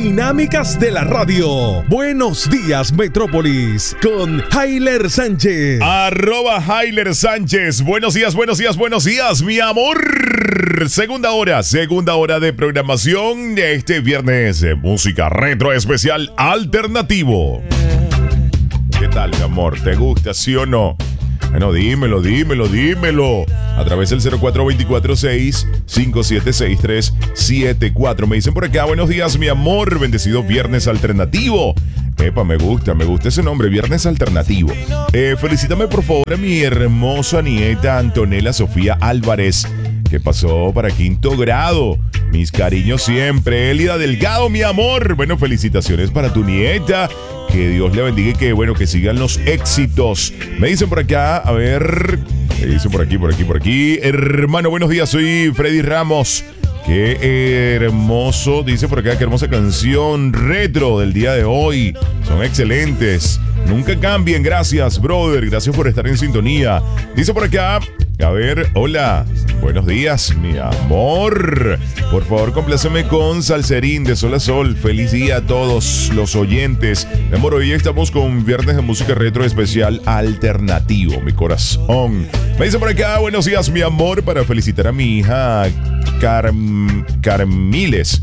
dinámicas de la radio. Buenos días, Metrópolis, con Jailer Sánchez. @Jailer Sánchez. Buenos días, mi amor. Segunda hora de programación de este viernes de música retro especial alternativo. ¿Qué tal, mi amor? ¿Te gusta, sí o no? Bueno, dímelo. A través del 0424-657-6374. Me dicen por acá, buenos días, mi amor. Bendecido viernes alternativo. Epa, me gusta ese nombre, viernes alternativo. Felicítame por favor a mi hermosa nieta Antonella Sofía Álvarez, que pasó para 5º grado. Mis cariños siempre. Elida Delgado, mi amor. Bueno, felicitaciones para tu nieta. Que Dios le bendiga y que sigan los éxitos. Me dicen por acá, a ver. Me dicen por aquí. Hermano, buenos días, soy Freddy Ramos. Qué hermoso, dice por acá, qué hermosa canción retro del día de hoy. Son excelentes. Nunca cambien, gracias, brother. Gracias por estar en sintonía. Dice por acá, a ver, hola. Buenos días, mi amor. Por favor, compláceme con Salserín de Sol a Sol. Feliz día a todos los oyentes. Mi amor, hoy estamos con viernes de música retro especial alternativo, mi corazón. Me dice por acá, buenos días, mi amor, para felicitar a mi hija Carmilet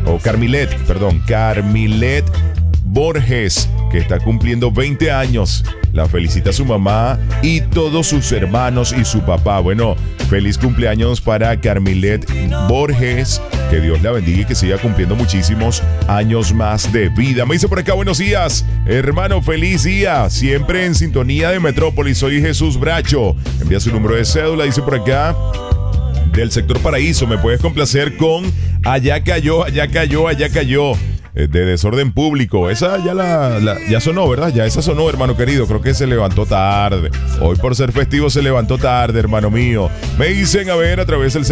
Borges, que está cumpliendo 20 años. La felicita su mamá y todos sus hermanos y su papá. Bueno, feliz cumpleaños para Carmilet Borges. Que Dios la bendiga y que siga cumpliendo muchísimos años más de vida. Me dice por acá, buenos días, hermano, feliz día. Siempre en sintonía de Metrópolis. Soy Jesús Bracho. Envía su número de cédula, dice por acá. Del sector Paraíso, me puedes complacer con Allá cayó. De Desorden Público. Esa ya sonó, ¿verdad? Ya esa sonó, hermano querido. Creo que se levantó tarde. Hoy por ser festivo se levantó tarde, hermano mío. Me dicen, a ver, a través del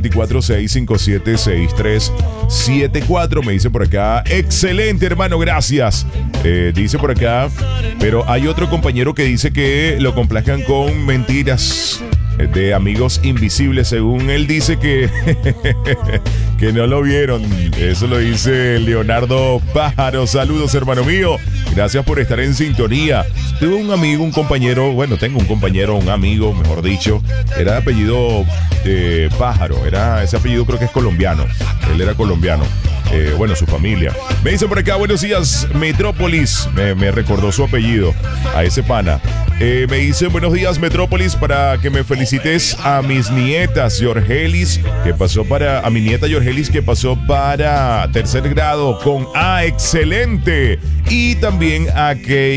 0424-657-6374. Me dicen por acá, excelente, hermano, gracias. Dice por acá, pero hay otro compañero que dice que lo complazcan con mentiras de Amigos Invisibles. Según él dice que que no lo vieron. Eso lo dice Leonardo Pájaro. Saludos, hermano mío. Gracias por estar en sintonía. Tengo un amigo, un compañero, un amigo, mejor dicho. Era de apellido Pájaro. Ese apellido creo que es colombiano. Él era colombiano. Su familia. Me dicen por acá, buenos días, Metrópolis. Me recordó su apellido a ese pana. Me dicen, buenos días, Metrópolis, para que me felicites a mis nietas, Yorgelis, a mi nieta Yorgelis, que pasó para 3er grado con A, excelente. Y también a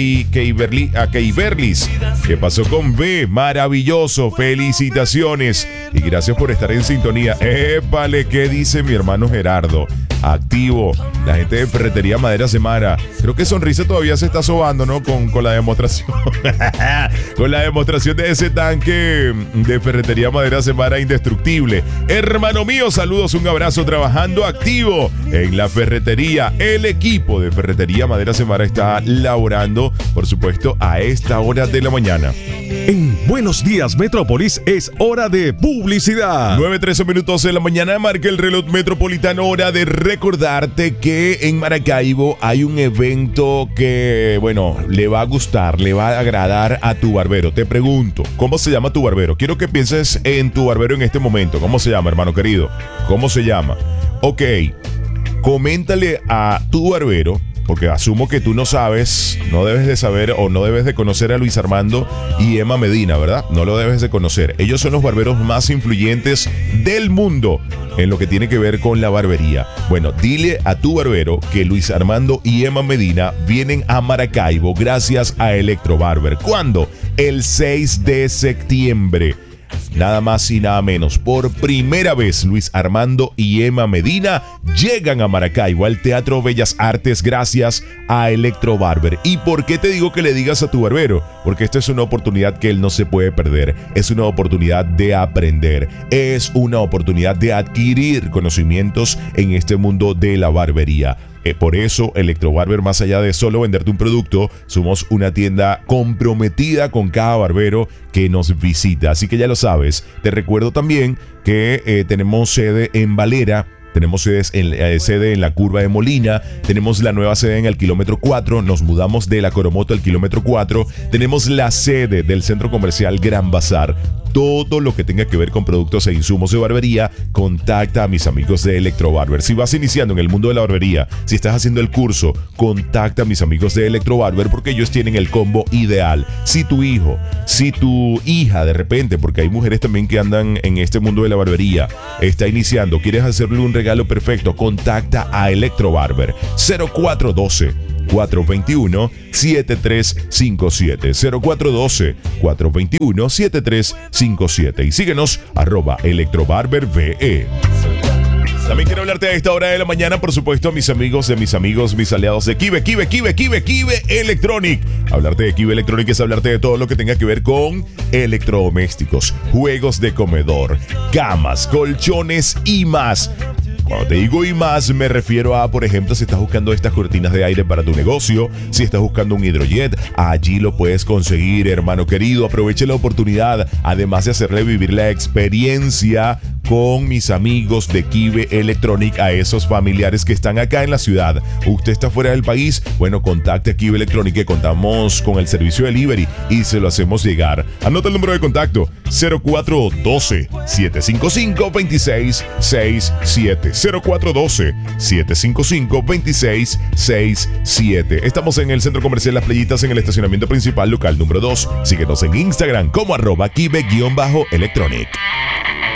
Keiberlis, que pasó con B, maravilloso. Felicitaciones y gracias por estar en sintonía. Épale, ¿qué dice mi hermano Gerardo? Activo, la gente de Ferretería Madera Semara. Creo que Sonrisa todavía se está sobando, ¿no? Con la demostración. Con la demostración de ese tanque de Ferretería Madera Semara indestructible. Hermano mío, saludos, un abrazo, trabajando activo en la ferretería. El equipo de Ferretería Madera Semara está laborando, por supuesto, a esta hora de la mañana. En Buenos Días, Metrópolis, es hora de publicidad. 9:13 minutos de la mañana, marca el reloj metropolitano. Hora de recordarte que en Maracaibo hay un evento que, le va a gustar, le va a agradar a tu barbero. Te pregunto, ¿cómo se llama tu barbero? Quiero que pienses en tu barbero en este momento. ¿Cómo se llama, hermano querido? ¿Cómo se llama? Ok, coméntale a tu barbero, porque asumo que tú no sabes, no debes de saber o no debes de conocer a Luis Armando y Emma Medina, ¿verdad? No lo debes de conocer. Ellos son los barberos más influyentes del mundo en lo que tiene que ver con la barbería. Bueno, dile a tu barbero que Luis Armando y Emma Medina vienen a Maracaibo gracias a Electro Barber. ¿Cuándo? El 6 de septiembre. Nada más y nada menos. Por primera vez, Luis Armando y Emma Medina llegan a Maracaibo, al Teatro Bellas Artes, gracias a Electro Barber. ¿Y por qué te digo que le digas a tu barbero? Porque esta es una oportunidad que él no se puede perder. Es una oportunidad de aprender. Es una oportunidad de adquirir conocimientos en este mundo de la barbería. Por eso, Electro Barber, más allá de solo venderte un producto, somos una tienda comprometida con cada barbero que nos visita. Así que ya lo sabes. Te recuerdo también que tenemos sede en Valera, Tenemos sede en la curva de Molina. Tenemos la nueva sede en el kilómetro 4. Nos mudamos de la Coromoto al kilómetro 4. Tenemos la sede del centro comercial Gran Bazar. Todo lo que tenga que ver con productos e insumos de barbería, contacta a mis amigos de Electrobarber. Si vas iniciando en el mundo de la barbería, si estás haciendo el curso, contacta a mis amigos de Electrobarber porque ellos tienen el combo ideal. Si tu hijo, si tu hija de repente, porque hay mujeres también que andan en este mundo de la barbería, está iniciando, quieres hacerle un regalo perfecto, contacta a Electrobarber. 0412-421-7357. 0412-421-7357. Y síguenos, @ElectrobarberVE. También quiero hablarte a esta hora de la mañana, por supuesto, a mis amigos, mis aliados de Kive Electronic. Hablarte de Kive Electronic es hablarte de todo lo que tenga que ver con electrodomésticos, juegos de comedor, camas, colchones y más. Cuando te digo y más, me refiero a, por ejemplo, si estás buscando estas cortinas de aire para tu negocio, si estás buscando un hidrojet, allí lo puedes conseguir, hermano querido. Aproveche la oportunidad, además de hacerle vivir la experiencia con mis amigos de Kive Electronic a esos familiares que están acá en la ciudad. Usted está fuera del país, bueno, contacte a Kive Electronic, que contamos con el servicio delivery y se lo hacemos llegar. Anota el número de contacto: 0412-755-2667. 0412-755-2667. Estamos en el Centro Comercial Las Playitas, en el estacionamiento principal, local número 2. Síguenos en Instagram como @Kive-Electronic.